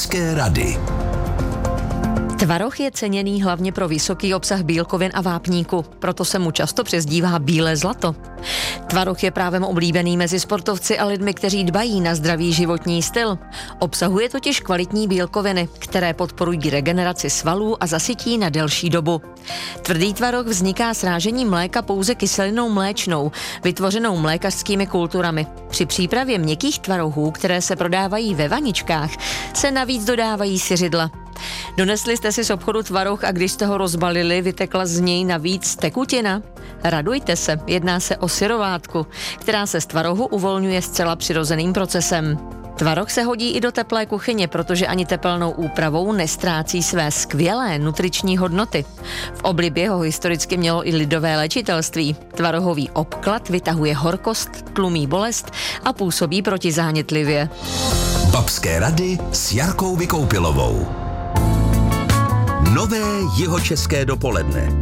Babské rady. Tvaroh je ceněný hlavně pro vysoký obsah bílkovin a vápníku, proto se mu často přezdívá bílé zlato. Tvaroh je právem oblíbený mezi sportovci a lidmi, kteří dbají na zdravý životní styl. Obsahuje totiž kvalitní bílkoviny, které podporují regeneraci svalů a zasytí na delší dobu. Tvrdý tvaroh vzniká srážením mléka pouze kyselinou mléčnou, vytvořenou mlékařskými kulturami. Při přípravě měkkých tvarohů, které se prodávají ve vaničkách, se navíc dodávají siřidla. Donesli jste si z obchodu tvaroh a když jste ho rozbalili, vytekla z něj navíc tekutina? Radujte se, jedná se o syrovátku, která se z tvarohu uvolňuje zcela přirozeným procesem. Tvaroh se hodí i do teplé kuchyně, protože ani tepelnou úpravou nestrácí své skvělé nutriční hodnoty. V oblibě ho historicky mělo i lidové léčitelství. Tvarohový obklad vytahuje horkost, tlumí bolest a působí protizánětlivě. Babské rady s Jarkou Vykoupilovou. Nové jihočeské dopoledne.